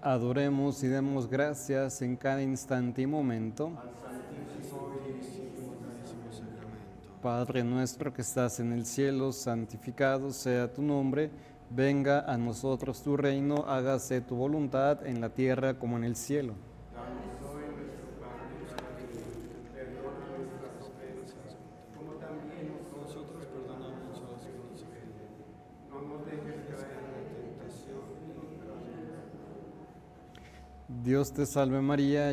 Adoremos y demos gracias en cada instante y momento. Padre nuestro que estás en el cielo, santificado sea tu nombre. Venga a nosotros tu reino, hágase tu voluntad en la tierra como en el cielo. Dios te salve María,